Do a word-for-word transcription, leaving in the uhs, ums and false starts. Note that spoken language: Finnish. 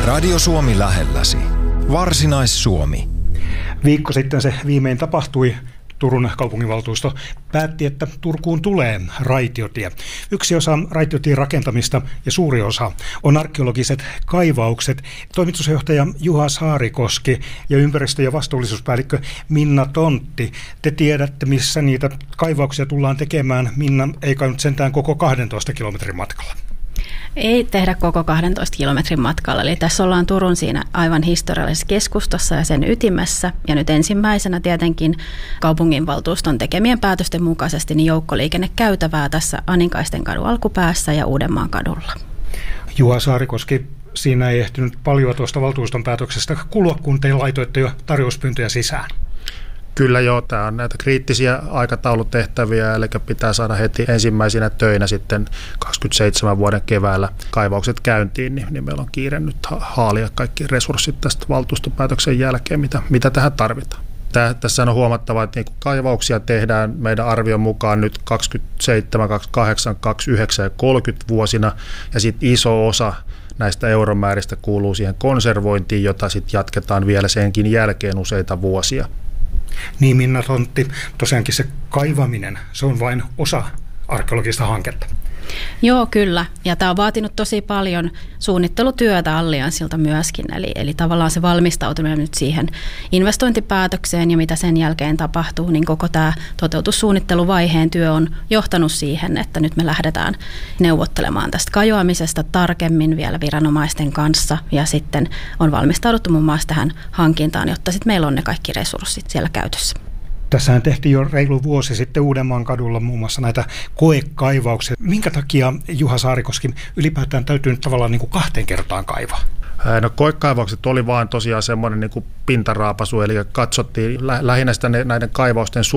Radio Suomi lähelläsi. Varsinais-Suomi. Viikko sitten se viimein tapahtui. Turun kaupunginvaltuusto päätti, että Turkuun tulee raitiotie. Yksi osa raitiotien rakentamista ja suuri osa on arkeologiset kaivaukset. Toimitusjohtaja Juha Saarikoski ja ympäristö- ja vastuullisuuspäällikkö Minna Tontti. Te tiedätte, missä niitä kaivauksia tullaan tekemään. Minna, ei kai nyt sentään koko kahdentoista kilometrin matkalla. Ei tehdä koko kahdentoista kilometrin matkalla, eli tässä ollaan Turun siinä aivan historiallisessa keskustassa ja sen ytimessä. Ja nyt ensimmäisenä tietenkin kaupunginvaltuuston tekemien päätösten mukaisesti niin joukkoliikennekäytävää tässä Aninkaisten kadun alkupäässä ja Uudenmaan kadulla. Juha Saarikoski, siinä ei ehtinyt paljon tuosta valtuuston päätöksestä kulua, kun te laitoitte jo tarjouspyyntöjä sisään. Kyllä joo, tämä on näitä kriittisiä aikataulutehtäviä, eli pitää saada heti ensimmäisenä töinä sitten kaksikymmentäseitsemän vuoden keväällä kaivaukset käyntiin, niin, niin meillä on kiire nyt haalia kaikki resurssit tästä valtuustopäätöksen jälkeen, mitä, mitä tähän tarvitaan. Tää, tässä on huomattava, että niin kaivauksia tehdään meidän arvion mukaan nyt kaksikymmentäseitsemän, kaksikymmentäkahdeksan, kaksikymmentäyhdeksän ja kolmekymmentä vuosina, ja sitten iso osa näistä euromääristä kuuluu siihen konservointiin, jota sitten jatketaan vielä senkin jälkeen useita vuosia. Niin, Minna Tontti, tosiaankin se kaivaminen, se on vain osa arkeologista hanketta. Joo, kyllä. Ja tämä on vaatinut tosi paljon suunnittelutyötä Allianssilta myöskin. Eli, eli tavallaan se valmistautuminen nyt siihen investointipäätökseen ja mitä sen jälkeen tapahtuu, niin koko tämä toteutussuunnitteluvaiheen työ on johtanut siihen, että nyt me lähdetään neuvottelemaan tästä kajoamisesta tarkemmin vielä viranomaisten kanssa. Ja sitten on valmistauduttu muun muassa tähän hankintaan, jotta sitten meillä on ne kaikki resurssit siellä käytössä. Tässähän tehtiin jo reilu vuosi sitten Uudenmaan kadulla muun muassa näitä koekaivauksia. Minkä takia, Juha Saarikoski, ylipäätään täytyy nyt tavallaan niin kuin kahteen kertaan kaivaa? No koekaivaukset oli vaan tosiaan semmoinen niin kuin pintaraapasu, eli katsottiin lä- lähinnä sitä näiden kaivausten